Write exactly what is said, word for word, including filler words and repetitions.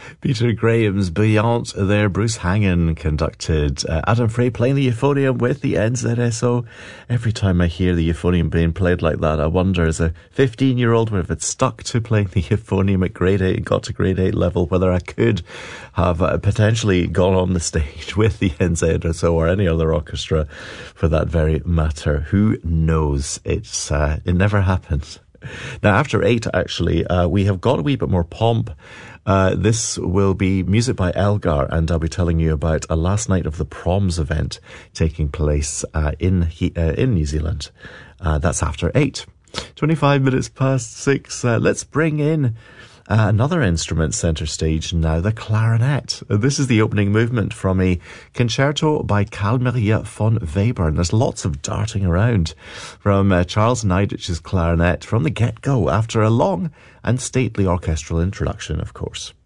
Peter Graham's Beyond there. Bruce Hangen conducted. Uh, Adam Frey playing the euphonium with the N Z S O. Every time I hear the euphonium being played like that, I wonder, as a fifteen-year-old, if it stuck to playing the euphonium at grade eight and got to grade eight level, whether I could have uh, potentially gone on the stage with the N Z S O or any other orchestra for that very matter. Who knows? It's uh, it never happened. Now, after eight, actually, uh, we have got a wee bit more pomp. Uh, this will be music by Elgar, and I'll be telling you about a last night of the Proms event taking place uh, in he, uh, in New Zealand. Uh, that's after eight. twenty-five minutes past six. Uh, let's bring in Uh, another instrument centre stage now, the clarinet. Uh, this is the opening movement from a concerto by Carl Maria von Webern. There's lots of darting around from uh, Charles Neidich's clarinet from the get-go after a long and stately orchestral introduction, of course.